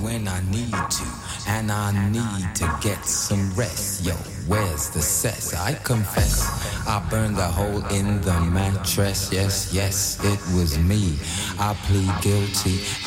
when I need to, and I need to get some rest. Yo, where's the cess? I confess, I burned a hole in the mattress. Yes, yes, it was me. I plead guilty